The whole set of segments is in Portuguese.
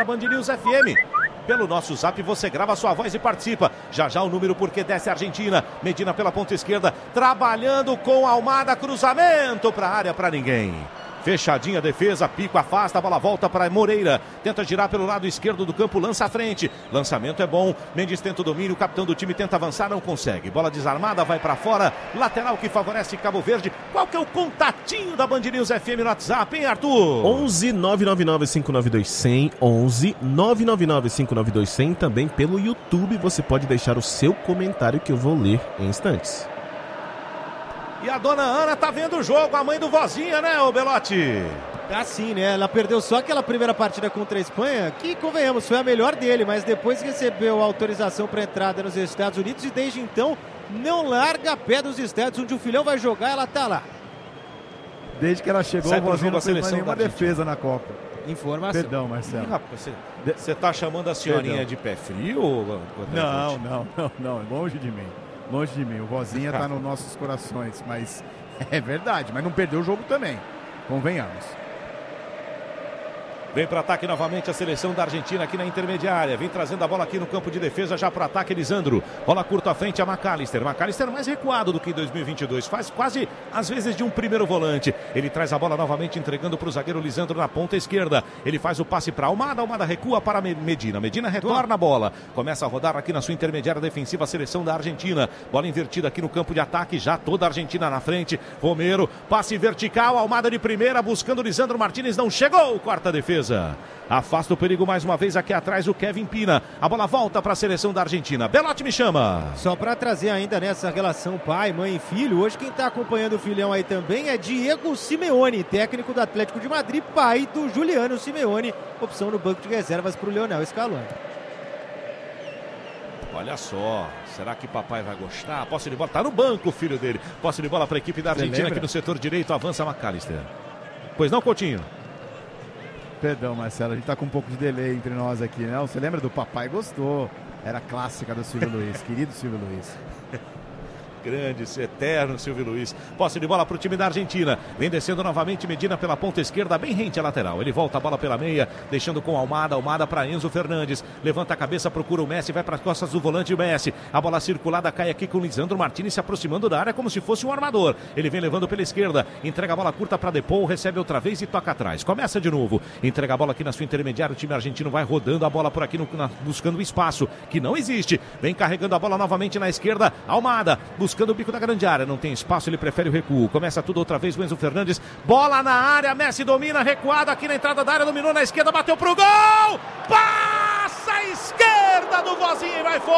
na Band News FM. Pelo nosso zap você grava sua voz e participa. Já já o número porque desce a Argentina. Medina pela ponta esquerda, trabalhando com Almada, cruzamento para a área para ninguém. Fechadinha a defesa, Pico afasta, a bola volta para Moreira. Tenta girar pelo lado esquerdo do campo, lança à frente. Lançamento é bom, Mendes tenta o domínio, o capitão do time tenta avançar, não consegue. Bola desarmada, vai para fora. Lateral que favorece Cabo Verde. Qual que é o contatinho da Band News FM no WhatsApp, hein, Arthur? 11 999 592 100, 11 999 592 100. Também pelo YouTube você pode deixar o seu comentário que eu vou ler em instantes. E a dona Ana tá vendo o jogo, a mãe do Vozinha, né, ô Belotti? Assim, né? Ela perdeu só aquela primeira partida contra a Espanha, que, convenhamos, foi a melhor dele, mas depois recebeu autorização para entrada nos Estados Unidos e desde então não larga a pé dos estádios onde o filhão vai jogar, ela tá lá. Desde que ela chegou, o Vozinha não fez nenhuma defesa na Copa. Informação. Perdão, Marcelo. Você tá chamando a senhorinha de pé frio? Não, longe de mim. Longe de mim, o Vozinha tá nos nossos corações, mas é verdade, mas não perdeu o jogo também, convenhamos. Vem para ataque novamente a seleção da Argentina aqui na intermediária. Vem trazendo a bola aqui no campo de defesa já para ataque Lisandro. Bola curta à frente a McAllister. McAllister mais recuado do que em 2022. Faz quase às vezes de um primeiro volante. Ele traz a bola novamente entregando para o zagueiro Lisandro na ponta esquerda. Ele faz o passe para Almada. Almada recua para Medina. Medina retorna a bola. Começa a rodar aqui na sua intermediária defensiva a seleção da Argentina. Bola invertida aqui no campo de ataque. Já toda a Argentina na frente. Romero. Passe vertical. Almada de primeira buscando Lisandro Martínez. Não chegou. Quarta defesa. Afasta o perigo mais uma vez aqui atrás o Kevin Pina. A bola volta para a seleção da Argentina. Belotti me chama. Só para trazer ainda nessa relação pai, mãe e filho, hoje quem está acompanhando o filhão aí também é Diego Simeone, técnico do Atlético de Madrid, pai do Juliano Simeone, opção no banco de reservas para o Lionel Scaloni. Olha só, será que papai vai gostar? Posse de bola, tá no banco o filho dele. Posse de bola para a equipe da Argentina aqui no setor direito, avança McAllister. Pois não, Coutinho? Perdão, Marcelo, a gente tá com um pouco de delay entre nós aqui, né? Você lembra do Papai Gostou? Era clássica do Silvio Luiz, querido Silvio Luiz. Grande, eterno Silvio Luiz. Posse de bola para o time da Argentina. Vem descendo novamente Medina pela ponta esquerda, bem rente à lateral. Ele volta a bola pela meia, deixando com Almada. Almada para Enzo Fernandes. Levanta a cabeça, procura o Messi, vai para as costas do volante o Messi. A bola circulada cai aqui com o Lisandro Martínez se aproximando da área como se fosse um armador. Ele vem levando pela esquerda, entrega a bola curta para Depou, recebe outra vez e toca atrás. Começa de novo, entrega a bola aqui na sua intermediária. O time argentino vai rodando a bola por aqui, buscando espaço que não existe. Vem carregando a bola novamente na esquerda. Almada, buscando o bico da grande área, não tem espaço, ele prefere o recuo. Começa tudo outra vez o Enzo Fernandes, bola na área, Messi domina, recuado aqui na entrada da área, dominou na esquerda, bateu pro gol, passa a esquerda do Vozinha e vai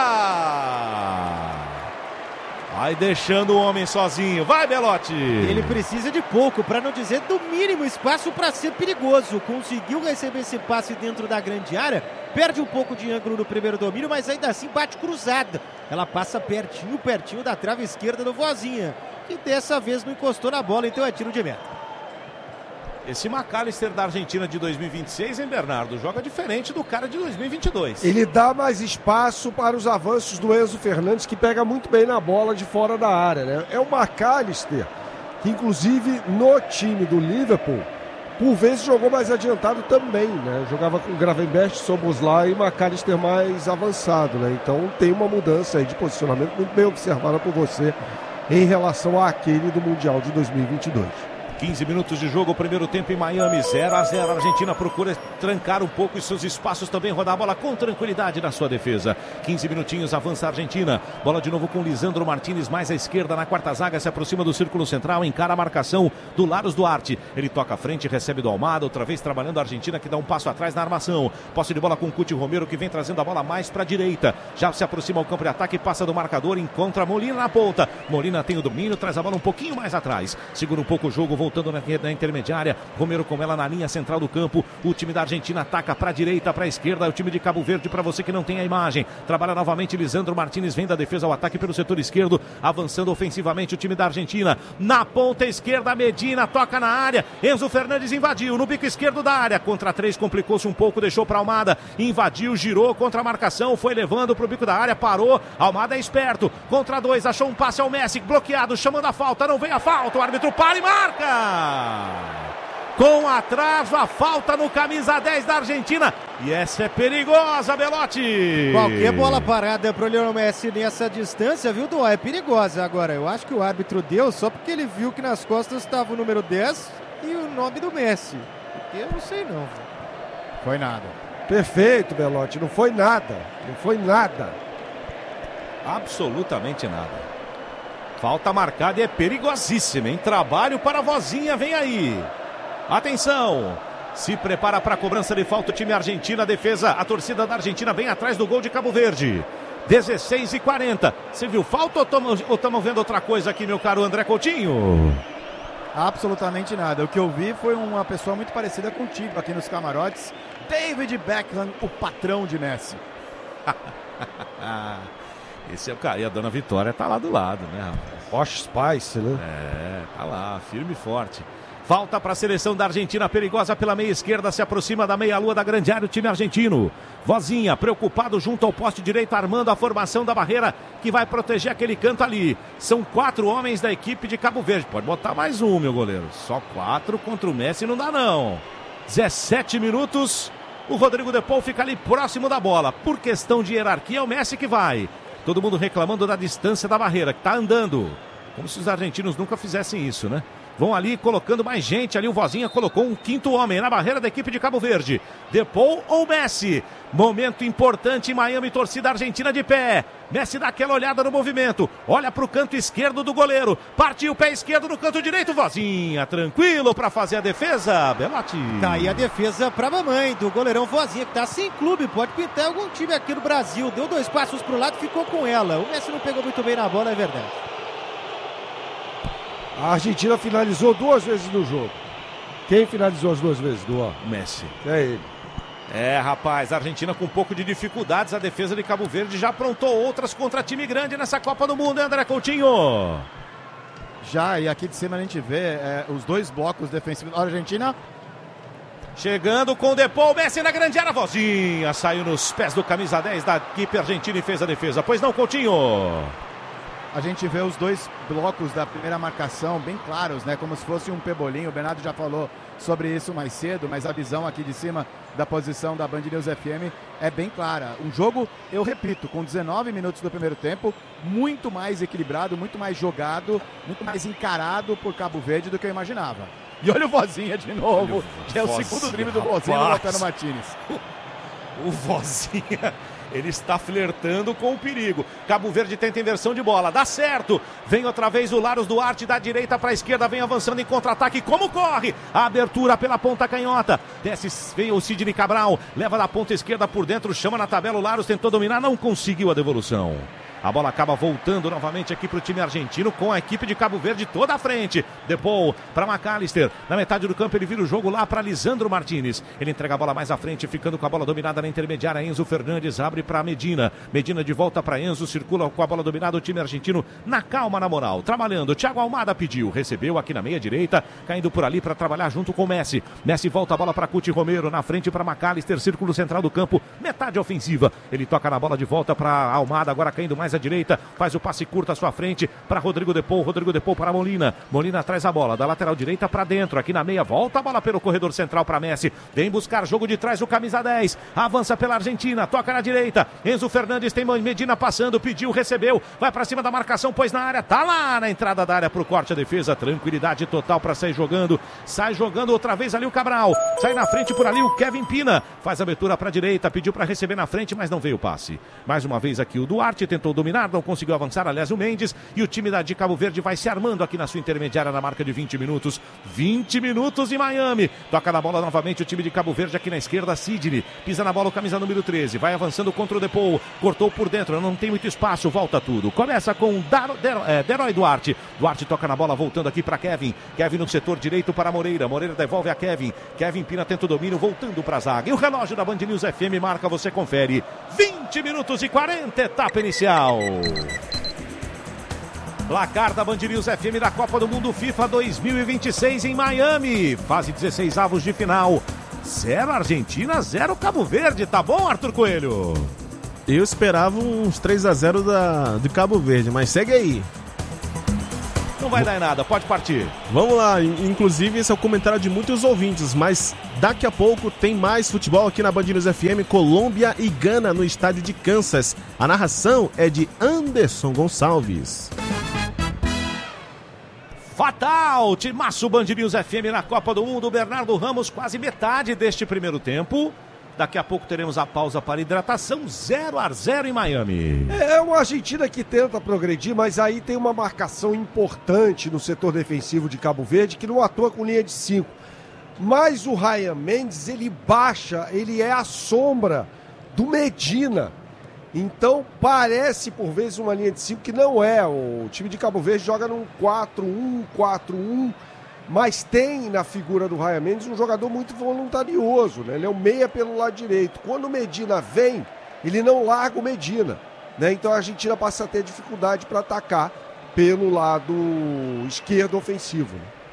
fora. Vai deixando o homem sozinho, vai Belotti. Ele precisa de pouco, para não dizer do mínimo espaço para ser perigoso. Conseguiu receber esse passe dentro da grande área, perde um pouco de ângulo no primeiro domínio, mas ainda assim bate cruzada. Ela passa pertinho da trave esquerda do Vozinha, que dessa vez não encostou na bola, então é tiro de meta. Esse McAllister da Argentina de 2026, hein, Bernardo? Joga diferente do cara de 2022. Ele dá mais espaço para os avanços do Enzo Fernandes, que pega muito bem na bola de fora da área, né? É o McAllister, que inclusive no time do Liverpool, por vezes jogou mais adiantado também, né? Jogava com Gravenberch, Szoboszlai e McAllister mais avançado, né? Então tem uma mudança aí de posicionamento muito bem observada por você em relação àquele do Mundial de 2022. 15 minutos de jogo, primeiro tempo em Miami, 0-0. A Argentina procura trancar um pouco os seus espaços, também rodar a bola com tranquilidade na sua defesa. 15 minutinhos, avança a Argentina. Bola de novo com Lisandro Martínez, mais à esquerda na quarta zaga, se aproxima do círculo central, encara a marcação do Laros Duarte. Ele toca à frente, recebe do Almada, outra vez trabalhando a Argentina, que dá um passo atrás na armação. Posse de bola com Cuti Romero, que vem trazendo a bola mais para a direita. Já se aproxima ao campo de ataque, passa do marcador, encontra Molina na ponta. Molina tem o domínio, traz a bola um pouquinho mais atrás. Segura um pouco o jogo, voltando na intermediária. Romero com ela na linha central do campo. O time da Argentina ataca para a direita, para a esquerda. O time de Cabo Verde, para você que não tem a imagem, trabalha novamente Lisandro Martínez, vem da defesa ao ataque pelo setor esquerdo, avançando ofensivamente o time da Argentina. Na ponta esquerda, Medina toca na área. Enzo Fernandes invadiu no bico esquerdo da área. Contra 3, complicou-se um pouco, deixou para Almada. Invadiu, girou contra a marcação, foi levando para o bico da área, parou. Almada é esperto. Contra 2, achou um passe ao Messi, bloqueado, chamando a falta. Não vem a falta, o árbitro para e marca. com atraso, a falta no camisa 10 da Argentina. E essa é perigosa, Belotti. Qualquer bola parada pro Lionel Messi nessa distância, viu, Duá? É perigosa. Agora, eu acho que o árbitro deu só porque ele viu que nas costas estava o número 10 e o nome do Messi. Porque eu não sei não. Foi nada. Perfeito, Belotti. Não foi nada. Não foi nada. Absolutamente nada. Falta marcada e é perigosíssima, hein? Trabalho para a vozinha, vem aí. Atenção, se prepara para a cobrança de falta o time argentino, a defesa, a torcida da Argentina bem atrás do gol de Cabo Verde. 16:40. Você viu falta ou estamos vendo outra coisa aqui, meu caro André Coutinho? Absolutamente nada. O que eu vi foi uma pessoa muito parecida contigo aqui nos camarotes. David Beckham, o patrão de Messi. Esse é o cara. E a dona Vitória tá lá do lado, né, rapaz? Posh Spice, né? Tá lá, firme e forte. Falta para a seleção da Argentina, perigosa pela meia esquerda, se aproxima da meia-lua da grande área o time argentino. Vozinha, preocupado junto ao poste direito, armando a formação da barreira que vai proteger aquele canto ali. São 4 homens da equipe de Cabo Verde. Pode botar mais um, meu goleiro. Só 4 contra o Messi não dá não. 17 minutos, o Rodrigo de Paul fica ali próximo da bola. Por questão de hierarquia, é o Messi que vai. Todo mundo reclamando da distância da barreira, que tá andando. Como se os argentinos nunca fizessem isso, né? Vão ali colocando mais gente, ali o Vozinha colocou um 5º homem na barreira da equipe de Cabo Verde. De Paul ou Messi? Momento importante em Miami, torcida argentina de pé. Messi dá aquela olhada no movimento, olha para o canto esquerdo do goleiro, partiu o pé esquerdo no canto direito, Vozinha, tranquilo para fazer a defesa, Belotti. Tá aí a defesa pra mamãe do goleirão Vozinha, que tá sem clube, pode pintar algum time aqui no Brasil. Deu 2 passos pro lado, ficou com ela. O Messi não pegou muito bem na bola, é verdade. A Argentina finalizou 2 vezes no jogo. Quem finalizou as 2 vezes, Duó? Messi. É ele. Rapaz, a Argentina com um pouco de dificuldades, a defesa de Cabo Verde já aprontou outras contra time grande nessa Copa do Mundo, hein, André Coutinho? Já, e aqui de cima a gente vê os 2 blocos defensivos da Argentina. Chegando com o De Paul, Messi na grande área, Vozinha, saiu nos pés do camisa 10 da equipe argentina e fez a defesa. Pois não, Coutinho? A gente vê os 2 blocos da primeira marcação bem claros, né? Como se fosse um pebolinho. O Bernardo já falou sobre isso mais cedo, mas a visão aqui de cima da posição da Band News FM é bem clara. Um jogo, eu repito, com 19 minutos do primeiro tempo, muito mais equilibrado, muito mais jogado, muito mais encarado por Cabo Verde do que eu imaginava. E olha o Vozinha de novo, que é o segundo drible do Vozinha no Lautaro Martínez. O Vozinha... Ele está flertando com o perigo. Cabo Verde tenta inversão de bola. Dá certo. Vem outra vez o Laros Duarte da direita para a esquerda. Vem avançando em contra-ataque. Como corre? A abertura pela ponta canhota. Desce, vem o Sidney Cabral. Leva da ponta esquerda por dentro. Chama na tabela. O Laros tentou dominar. Não conseguiu a devolução. A bola acaba voltando novamente aqui para o time argentino com a equipe de Cabo Verde toda à frente. De Paul para McAllister. Na metade do campo ele vira o jogo lá para Lisandro Martinez. Ele entrega a bola mais à frente, ficando com a bola dominada na intermediária. Enzo Fernandes abre para Medina. Medina de volta para Enzo, circula com a bola dominada o time argentino na calma, na moral. Trabalhando, Thiago Almada pediu, recebeu aqui na meia direita, caindo por ali para trabalhar junto com Messi. Messi volta a bola para Cuti Romero, na frente para McAllister, círculo central do campo, metade ofensiva. Ele toca na bola de volta para Almada, agora caindo mais à direita, faz o passe curto à sua frente para Rodrigo de Paul para Molina. Molina traz a bola da lateral direita para dentro, aqui na meia, volta a bola pelo corredor central para Messi. Vem buscar jogo de trás o camisa 10, avança pela Argentina, toca na direita. Enzo Fernandes tem Medina passando, pediu, recebeu, vai para cima da marcação, pôs na área, tá lá na entrada da área pro corte, a defesa, tranquilidade total para sair jogando. Sai jogando outra vez ali o Cabral, sai na frente por ali o Kevin Pina, faz a abertura para a direita, pediu para receber na frente, mas não veio o passe. Mais uma vez aqui o Duarte tentou dominar, não conseguiu avançar, aliás o Mendes, e o time de Cabo Verde vai se armando aqui na sua intermediária na marca de 20 minutos. 20 minutos em Miami. Toca na bola novamente o time de Cabo Verde aqui na esquerda, Sidney, pisa na bola o camisa número 13, vai avançando contra o De Paul, cortou por dentro, não tem muito espaço, volta tudo. Começa com Deroy Duarte. Duarte toca na bola, voltando aqui para Kevin. Kevin no setor direito para Moreira. Moreira devolve a Kevin. Kevin Pina tenta o domínio, voltando para a zaga. E o relógio da Band News FM marca, você confere. 20 minutos e 40, etapa inicial. Placar da Band News FM da Copa do Mundo FIFA 2026 em Miami. Fase 16avos de final. 0 Argentina, 0 Cabo Verde. Tá bom, Arthur Coelho? Eu esperava uns 3-0 de Cabo Verde, mas segue aí. Não vai dar em nada, pode partir. Vamos lá, inclusive esse é o comentário de muitos ouvintes, mas daqui a pouco tem mais futebol aqui na Band News FM, Colômbia e Gana no estádio de Kansas. A narração é de Anderson Gonçalves. Fatal, timaço Band News FM na Copa do Mundo, Bernardo Ramos, quase metade deste primeiro tempo. Daqui a pouco teremos a pausa para hidratação, 0-0 em Miami. É uma Argentina que tenta progredir, mas aí tem uma marcação importante no setor defensivo de Cabo Verde, que não atua com linha de 5. Mas o Ryan Mendes, ele baixa, ele é a sombra do Medina. Então parece por vezes uma linha de 5 que não é. O time de Cabo Verde joga num 4-1, 4-1. Mas tem na figura do Ryan Mendes um jogador muito voluntarioso, né? Ele é o meia pelo lado direito. Quando o Medina vem, ele não larga o Medina, né? Então a Argentina passa a ter dificuldade para atacar pelo lado esquerdo ofensivo.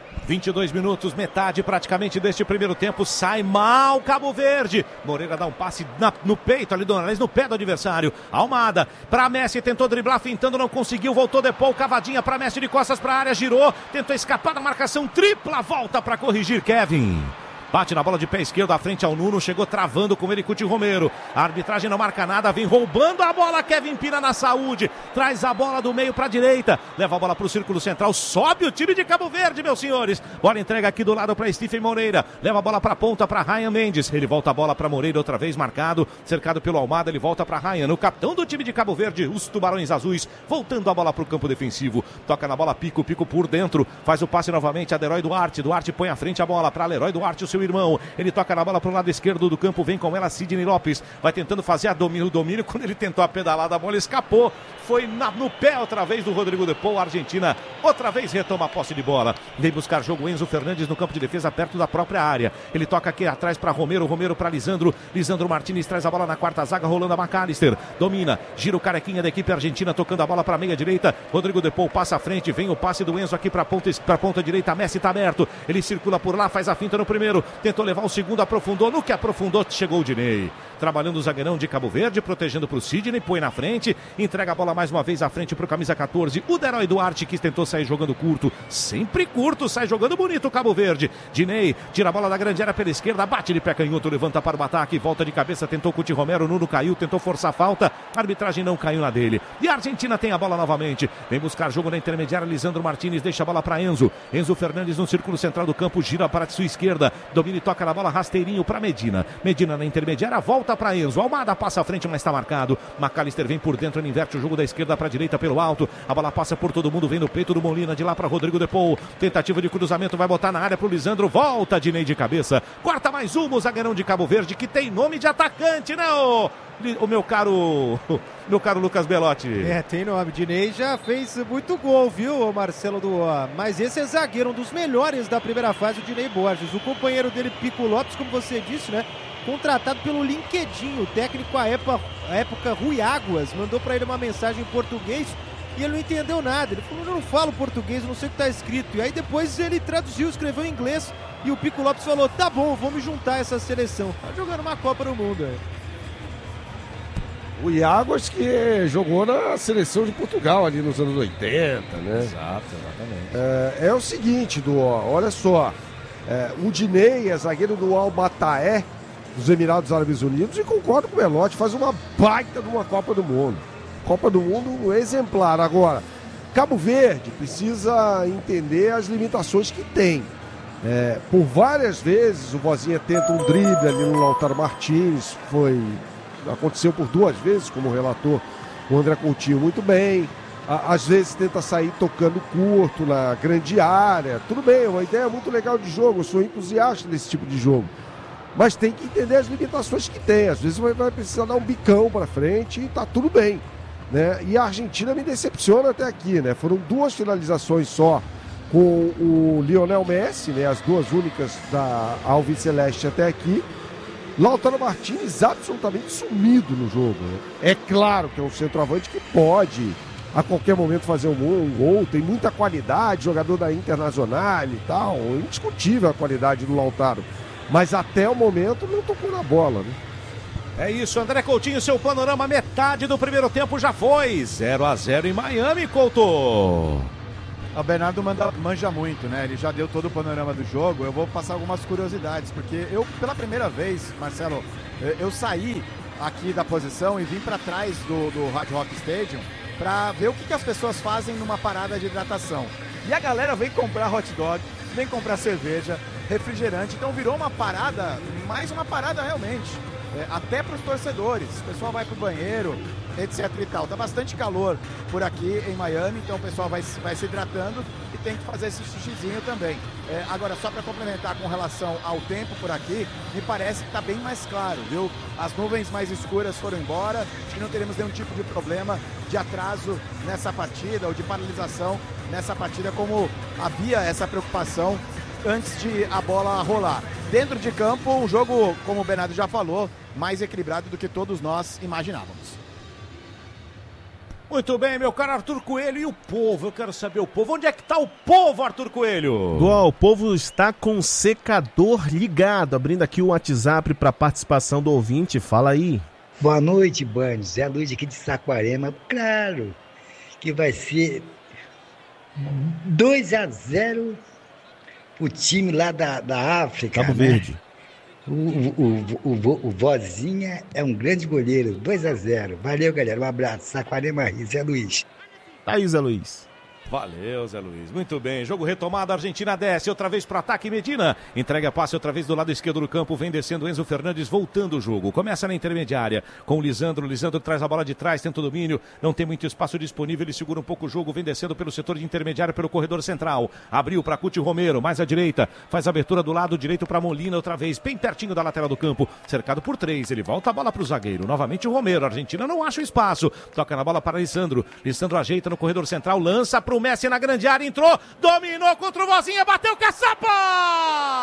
22 minutos, metade praticamente deste primeiro tempo, sai mal Cabo Verde. Moreira dá um passe no peito ali, no pé do adversário. Almada para Messi, tentou driblar, fintando, não conseguiu, voltou depois, cavadinha para Messi de costas para a área, girou, tentou escapar da marcação, tripla volta para corrigir Kevin. Bate na bola de pé esquerdo, à frente ao Nuno, chegou travando com ele, Cuti Romero. A arbitragem não marca nada, vem roubando a bola, Kevin Pina na saúde. Traz a bola do meio para a direita, leva a bola para o círculo central, sobe o time de Cabo Verde, meus senhores. Bola entrega aqui do lado para Stephen Moreira, leva a bola para a ponta para Ryan Mendes. Ele volta a bola para Moreira, outra vez marcado, cercado pelo Almada, ele volta para Ryan. O capitão do time de Cabo Verde, os Tubarões Azuis, voltando a bola para o campo defensivo. Toca na bola, Pico por dentro, faz o passe novamente a Leroy Duarte. Duarte põe à frente a bola para Leroy Duarte, o seu irmão. Ele toca na bola para o lado esquerdo do campo, vem com ela Sidney Lopes, vai tentando fazer o domínio, quando ele tentou a pedalada, a bola escapou, foi no pé outra vez do Rodrigo de Paul. A Argentina outra vez retoma a posse de bola, vem buscar jogo Enzo Fernandes no campo de defesa, perto da própria área. Ele toca aqui atrás para Romero para Lisandro Martínez, traz a bola na quarta zaga, rolando a McAllister, domina, gira o carequinha da equipe argentina, tocando a bola para a meia direita. Rodrigo de Paul passa à frente, vem o passe do Enzo aqui para a ponta direita. Messi está aberto, ele circula por lá, faz a finta no primeiro, tentou levar o segundo, aprofundou, no que aprofundou chegou o Diney, trabalhando o zagueirão de Cabo Verde, protegendo para o Sidney, põe na frente, entrega a bola mais uma vez à frente para o camisa 14, o Leroy Duarte, que tentou sair jogando curto, sempre curto, sai jogando bonito o Cabo Verde. Diney tira a bola da grande área pela esquerda, bate de pé canhoto, levanta para o ataque, volta de cabeça, tentou Cuti Romero, Nuno caiu, tentou forçar a falta, a arbitragem não caiu na dele, e a Argentina tem a bola novamente, vem buscar jogo na intermediária, Lisandro Martínez deixa a bola para Enzo Fernandes no círculo central do campo, gira para a sua esquerda, domina e toca na bola rasteirinho para Medina na intermediária, volta para Enzo, Almada passa à frente, mas está marcado. McAllister vem por dentro, ele inverte o jogo da esquerda para a direita pelo alto, a bola passa por todo mundo, vem no peito do Molina, de lá para Rodrigo de Paul, tentativa de cruzamento, vai botar na área para o Lisandro, volta Diney de cabeça, corta mais uma, o zagueirão de Cabo Verde, que tem nome de atacante, né, o meu caro Lucas Belotti? Tem nome. Diney já fez muito gol, viu, Marcelo Duó? Mas esse é zagueiro, um dos melhores da primeira fase, o Diney Borges. O companheiro dele, Pico Lopes, como você disse, né? Contratado pelo LinkedIn, o técnico à época Rui Águas, mandou para ele uma mensagem em português e ele não entendeu nada. Ele falou, eu não falo português, eu não sei o que está escrito. E aí depois ele traduziu, escreveu em inglês e o Pico Lopes falou, tá bom, vou me juntar a essa seleção. Tá jogando uma Copa do Mundo, O Iaguas que jogou na seleção de Portugal ali nos anos 80, né? Exato, exatamente. É o seguinte, olha só, o Diney é zagueiro do Al-Bataé, dos Emirados Árabes Unidos, e concordo com o Belotti, faz uma baita de uma Copa do Mundo. Copa do Mundo exemplar. Agora, Cabo Verde precisa entender as limitações que tem. Por várias vezes o Vozinha tenta um drible ali no Lautaro Martins, aconteceu por 2 vezes, como relatou o André Coutinho muito bem. Às vezes tenta sair tocando curto na grande área. Tudo bem, é uma ideia muito legal de jogo, eu sou entusiasta desse tipo de jogo. Mas tem que entender as limitações que tem. Às vezes vai precisar dar um bicão para frente e tá tudo bem, né? E a Argentina me decepciona até aqui, né? Foram 2 finalizações só com o Lionel Messi, né? As 2 únicas da Alviceleste até aqui. Lautaro Martínez absolutamente sumido no jogo, né? É claro que é um centroavante que pode a qualquer momento fazer um gol, tem muita qualidade, jogador da Internacional e tal, indiscutível a qualidade do Lautaro. Mas até o momento não tocou na bola, né? É isso, André Coutinho, seu panorama, metade do primeiro tempo já foi. 0-0 em Miami, Couto. O Bernardo manja muito, né? Ele já deu todo o panorama do jogo. Eu vou passar algumas curiosidades, porque eu, pela primeira vez, Marcelo, eu saí aqui da posição e vim para trás do Hard Rock Stadium para ver o que as pessoas fazem numa parada de hidratação. E a galera vem comprar hot dog, vem comprar cerveja, refrigerante, então virou uma parada, mais uma parada realmente, até para os torcedores. O pessoal vai pro banheiro, etc e tal. Tá bastante calor por aqui em Miami, então o pessoal vai se hidratando e tem que fazer esse xixizinho também. Agora, só para complementar com relação ao tempo por aqui, me parece que tá bem mais claro, viu? As nuvens mais escuras foram embora, acho que não teremos nenhum tipo de problema de atraso nessa partida ou de paralisação nessa partida, como havia essa preocupação antes de a bola rolar. Dentro de campo, um jogo, como o Bernardo já falou, mais equilibrado do que todos nós imaginávamos. Muito bem, meu caro Arthur Coelho, e o povo? Eu quero saber o povo. Onde é que tá o povo, Arthur Coelho? O povo está com o secador ligado. Abrindo aqui o WhatsApp para participação do ouvinte. Fala aí. Boa noite, Band. Zé Luiz aqui de Saquarema. Claro que vai ser 2-0 o time lá da África. Cabo Verde. O Vozinha é um grande goleiro. 2-0. Valeu, galera. Um abraço. Saquarema, Zé Luiz. Tá aí, Zé Luiz. Valeu, Zé Luiz. Muito bem. Jogo retomado. A Argentina desce. Outra vez para ataque. Medina entrega passe outra vez do lado esquerdo do campo. Vem descendo Enzo Fernandes, voltando o jogo. Começa na intermediária com o Lisandro. Lisandro traz a bola de trás, tenta o domínio. Não tem muito espaço disponível. Ele segura um pouco o jogo. Vem descendo pelo setor de intermediária, pelo corredor central. Abriu para Cuti Romero. Mais à direita. Faz a abertura do lado direito para Molina outra vez. Bem pertinho da lateral do campo. Cercado por 3. Ele volta a bola para o zagueiro. Novamente o Romero. A Argentina não acha o espaço. Toca na bola para Lisandro. Lisandro ajeita no corredor central. Lança para o Messi na grande área. Entrou, dominou contra o Vozinha, bateu, caçapa!